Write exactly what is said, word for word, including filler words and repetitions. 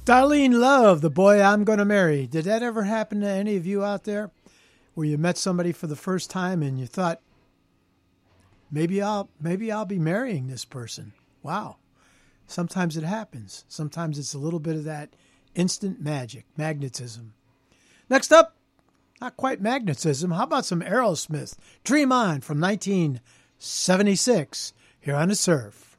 Darlene Love, The Boy I'm Gonna Marry. Did that ever happen to any of you out there where you met somebody for the first time and you thought, maybe I'll maybe I'll be marrying this person? Wow. Sometimes it happens. Sometimes it's a little bit of that instant magic, magnetism. Next up, not quite magnetism. How about some Aerosmith? Dream On from nineteen seventy-six here on The Surf.